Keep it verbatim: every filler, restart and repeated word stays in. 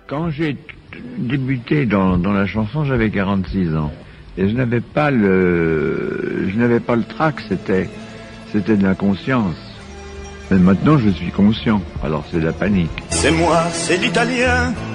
Quand j'ai débuté dans, dans la chanson, j'avais quarante-six ans. Et je n'avais pas le, je n'avais pas le trac, c'était, c'était de l'inconscience. Mais maintenant, je suis conscient. Alors c'est la panique. C'est moi, c'est l'italien.